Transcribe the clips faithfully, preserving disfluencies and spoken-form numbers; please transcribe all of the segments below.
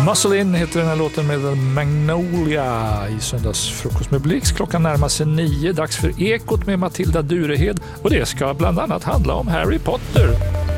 Muscle In heter den här låten med Magnolia i söndagsfrukost med Blix. Klockan närmar sig nio, dags för Ekot med Matilda Durehed. Och det ska bland annat handla om Harry Potter.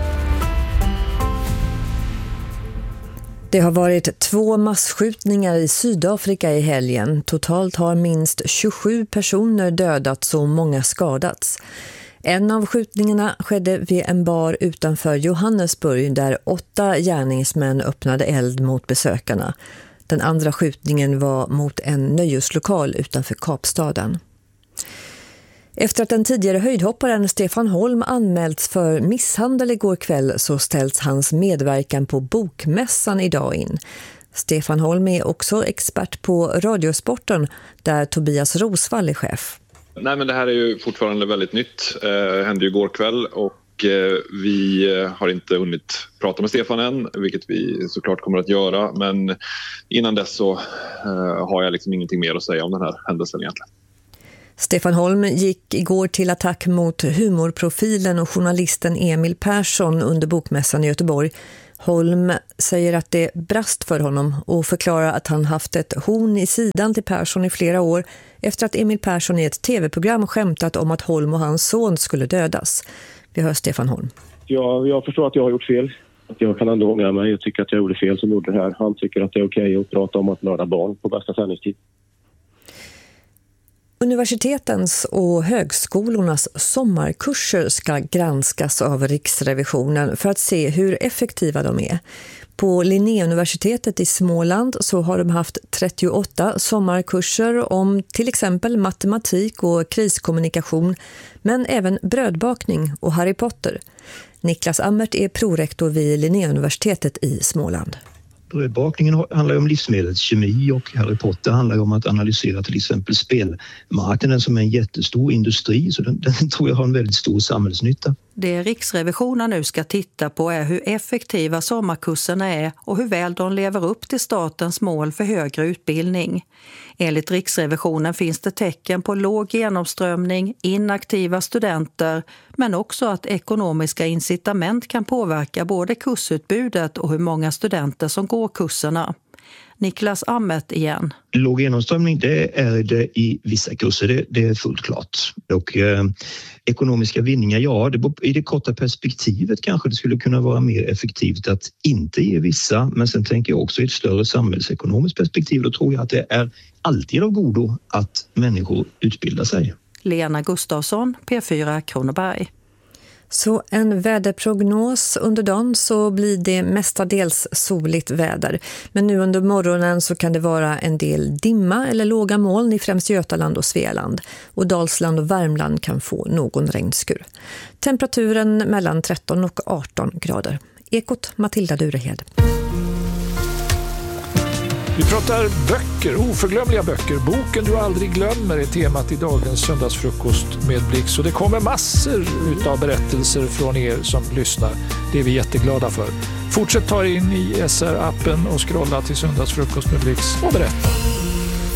Det har varit två massskjutningar i Sydafrika i helgen. Totalt har minst tjugosju personer dödats och många skadats. En av skjutningarna skedde vid en bar utanför Johannesburg där åtta gärningsmän öppnade eld mot besökarna. Den andra skjutningen var mot en nöjeslokal utanför Kapstaden. Efter att den tidigare höjdhopparen Stefan Holm anmälts för misshandel igår kväll så ställs hans medverkan på Bokmässan idag in. Stefan Holm är också expert på Radiosporten där Tobias Rosvall är chef. Nej, men det här är ju fortfarande väldigt nytt. Det hände ju igår kväll och vi har inte hunnit prata med Stefan än, vilket vi såklart kommer att göra. Men innan dess så har jag liksom ingenting mer att säga om den här händelsen egentligen. Stefan Holm gick igår till attack mot humorprofilen och journalisten Emil Persson under Bokmässan i Göteborg. Holm säger att det brast för honom och förklarar att han haft ett horn i sidan till Persson i flera år efter att Emil Persson i ett tv-program skämtat om att Holm och hans son skulle dödas. Vi hör Stefan Holm. Ja, jag förstår att jag har gjort fel. Att jag kan ändå ångra mig. Jag tycker att jag gjorde fel som gjorde det här. Han tycker att det är okej att prata om att mörda barn på bästa sändningstid. Universitetens och högskolornas sommarkurser ska granskas av Riksrevisionen för att se hur effektiva de är. På Linnéuniversitetet i Småland så har de haft trettioåtta sommarkurser om till exempel matematik och kriskommunikation, men även brödbakning och Harry Potter. Niklas Ammert är prorektor vid Linnéuniversitetet i Småland. Brödbakningen handlar om livsmedelskemi och Harry Potter handlar om att analysera till exempel spelmarknaden som är en jättestor industri, så den, den tror jag har en väldigt stor samhällsnytta. Det Riksrevisionen nu ska titta på är hur effektiva sommarkurserna är och hur väl de lever upp till statens mål för högre utbildning. Enligt Riksrevisionen finns det tecken på låg genomströmning, inaktiva studenter, men också att ekonomiska incitament kan påverka både kursutbudet och hur många studenter som går kurserna. Niklas Ammert igen. Låg genomströmning, det är det i vissa kurser, det, det är fullt klart. Och eh, ekonomiska vinningar, ja, det, i det korta perspektivet kanske det skulle kunna vara mer effektivt att inte ge vissa. Men sen tänker jag också i ett större samhällsekonomiskt perspektiv, då tror jag att det är alltid av godo att människor utbildar sig. Lena Gustafsson, P fyra Kronoberg. Så en väderprognos under dagen så blir det mestadels soligt väder. Men nu under morgonen så kan det vara en del dimma eller låga moln i främst Götaland och Svealand. Och Dalsland och Värmland kan få någon regnskur. Temperaturen mellan tretton och arton grader. Ekot Matilda Durehed. Vi pratar böcker, oförglömliga böcker. Boken du aldrig glömmer är temat i dagens söndagsfrukost med Blix. Och det kommer massor av berättelser från er som lyssnar. Det är vi jätteglada för. Fortsätt ta in i S R-appen och scrolla till söndagsfrukost med Blix och berätta.